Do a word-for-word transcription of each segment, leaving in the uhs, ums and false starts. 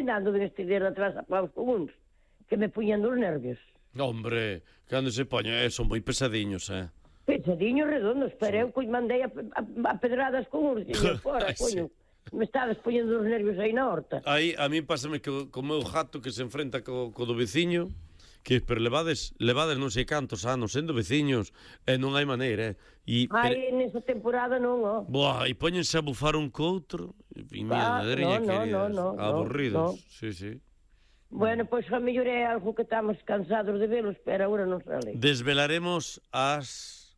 andando deste día atrás a paus comuns, que me puñan dos nervios. Hombre, cando se poñen, eh, son moi pesadiños, eh? Pesadiños redondos, pero eu mandei a, a, a pedradas con ursinho fora, coño. Me estades poñendo os nervios aí na horta. Aí, a mí pásame que co meu gato que se enfrenta co, co do veciño, que pero levades, levades non sei cantos anos sendo veciños, e non hai maneira, eh? E, Ai, pero... nesa temporada non, ó. Boa, e poñense a bufar un coutro, e miña Ah, madriña no, no, queridas, no, no, aburridos, no. sí, sí. Bueno, pois a mellor é algo que estamos cansados de velos, pero agora non sale. Desvelaremos ás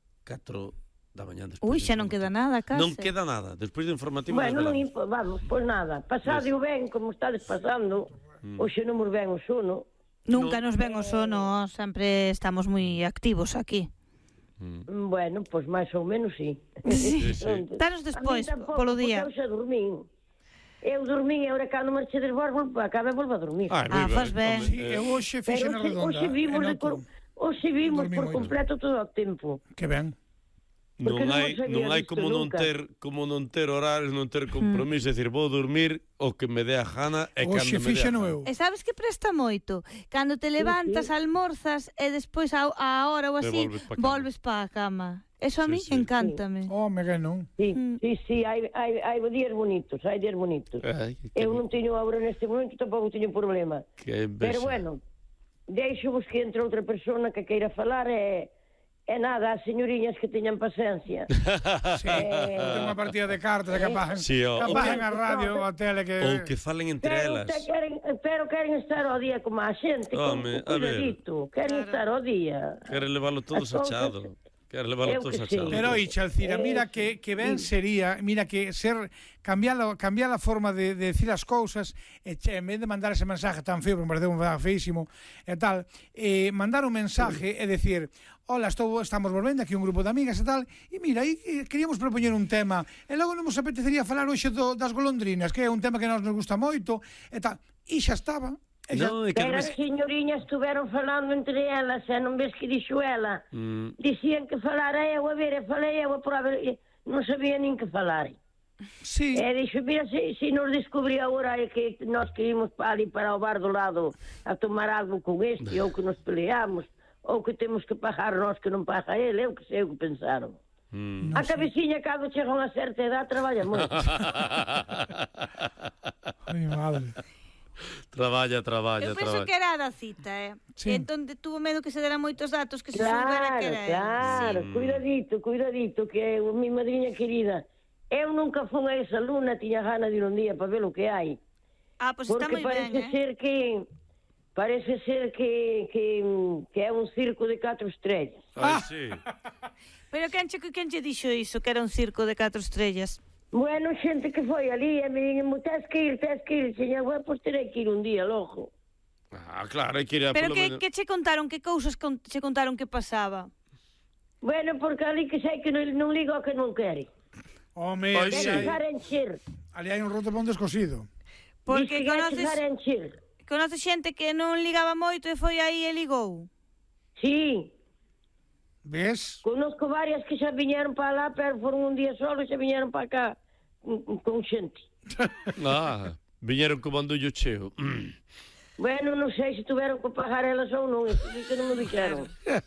catro da mañá despois. Ui, xa non queda nada, case. Non queda nada, despois do informativo. Bueno, non desvelamos. impo, vamos, pois nada. Pasade o ben, como estades pasando, Mm. hoxe non mos ven o sono. Nunca No. nos ven o sono, sempre estamos moi activos aquí. Mm. Bueno, pois máis ou menos, sí. Sí, sí. Danos despois, polo día. Porque eu xa dormín. Eu dormín e agora cando marche de vos, acaba e volvo a dormir. Ah, Ah, moi fas ben. home, Sí, eh, eu hoxe fixe Pero na hoxe, redonda. hoxe vimos, e de noto cor, hoxe vimos Dormí por moito. completo todo o tempo. que ben. porque non non hai os había non hai visto como non nunca. ter como non ter horarios, non ter compromiso, é dicir, vou dormir o que me dé a gana e cando Hoxe me dé fixe a no gana. eu. E sabes que presta moito? Cando te levantas, almorzas e despois a, a hora ou E así, volves pa cama. volves pa a cama. Eso a Sí, mí sí. encántame. Home, que non. Sí, Mm. sí, sí, hai, hai, hai días bonitos, hai días bonitos. Ai, que, Eu non teño agora neste momento, tampouco teño problema. que envexa. Pero bueno, deixo-vos que entre outra persona que queira falar e, e nada, as señoriñas que teñan paciencia. Sí, ten unha partida de cartas que pagan, Sí, o- que pagan a radio ou a tele que... Ou que falen entre Pero, elas. te queren, pero queren estar ao día como a xente, Home, con a ver. cuidadito, queren estar ao día. Quere leválo todo As cousas- sachado. Quere leválo Eu todo que sachado. sei. Pero oiche, Alcira, Eh, mira que, que ben sería, mira que ser cambiar a, cambiar a forma de, de decir as cousas, e che, en vez de mandar ese mensaje tan feo, porque me parece un mensaje feísimo e tal, eh, mandar un mensaje e decir, hola, estou, estamos volvendo aquí un grupo de amigas e tal, e mira, aí eh, queríamos propoñer un tema, e logo non nos apetecería falar hoxe do, das golondrinas, que é un tema que nos nos gusta moito, e tal, e xa estaba. E xa, No, é que Pero además... as señoriñas estuveron falando entre elas, e non ves que dixo ela. Mm, Dicían que falara eu, a ver, e falei eu, a prova, e non sabía nin que falar. sí, E dixo, mira, se, se nos descubrí agora é que nós que imos para ali para o bar do lado a tomar algo con este, ou que nos peleamos, ou que temos que pagar nós que non paga ele, eu que sei o que pensaron. mm. A cabeciña, cando chega a unha certa edad, traballa moito. ai, madre. Traballa, traballa, Eu penso traballa. que era a da cita, eh? Sí. E entón tuvo medo que se deran moitos datos, que se Claro, soubera que era claro, él. cuidadito, cuidadito, que é mi madriña querida. Eu nunca fun a esa luna, tiña gana de ir un día para ver o que hai. Ah, pois pues está Porque moi parece ben, eh? ser que parece ser que, que, que é un circo de catro estrellas. Ai, sí. Pero quen che, quen che dixo iso, que era un circo de catro estrellas? Bueno, xente que foi ali e me dixen, tes que ir, tes que ir, señor, bueno, pois terei que ir un día, logo. Ah, claro, hai que ir a Pero polo que, menos- que che contaron, que cousas con, che contaron que pasaba? Bueno, porque ali que sei que non, non ligo ao que non quere. Home, Pois ali, sí. Quere hai, chegar a encher. ali hai un roto pon descosido. Porque Dice que quere conoces, chegar a encher. conoces xente que non ligaba moito e foi aí e ligou. Sí, Ves? conozco varias que xa viñeron para lá, pero foron un día solo e xa viñeron para cá con, con xente. Ah, viñeron co bandullo cheo. Mm. Bueno, non sei se tuveron que pagar elas ou non, eso sí que non me dixeron.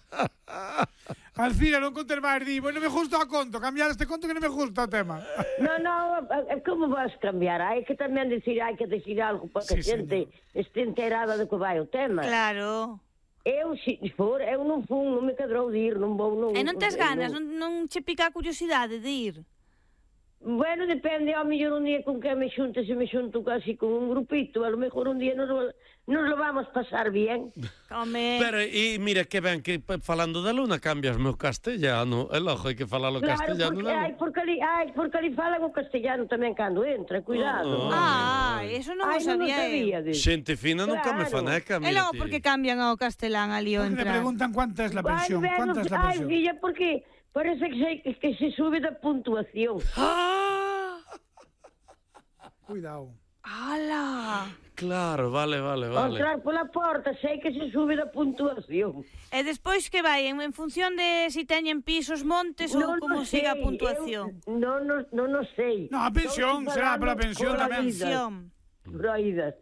Alcira, non contes máis, di, bueno, me gusta o conto, cambiar este conto que non me gusta o tema. Non, non, como vas cambiar? Hai que tamén decir, hai que decir algo para que a Sí, xente este enterada de que vai o tema. Claro. Eu, se for, eu non fun, non me cadrou de ir, non vou, non... E non tes eu ganas, non, non che pica a curiosidade de ir? Bueno, depende, ao mellor un día con que me xunte, se me xunto casi con un grupito, a lo mejor un día nos, lo- nos lo vamos pasar bien. Home, Pero, e mira que ben que pa- falando da luna cambias meu castellano. É logo, hai que falalo Claro, castellano. porque, non? ai, porque, ali, ai, porque ali falan o castellano tamén cando entra, cuidado. Oh, ah, eso non o ai, non o sabía eu. sabía. Xente fina nunca me Claro. faneca, E mira logo ti. porque cambian ao castelán ali ao Porque le entrar. preguntan cuánta es la pensión, Ai, cuánta es la ai, pensión. filla, porque parece que se, que se sube da puntuación. Ah, Cuidado. Ala! claro, vale, vale, Ao vale. entrar pola porta, sei que se sube da puntuación. E despois que vai, en, en función de si teñen pisos, montes ou Non como o siga a sei, puntuación. eu Non, non, non o sei. No, a pensión, Estou será falando pola pensión por tamén. oídas, Pensión. por oídas.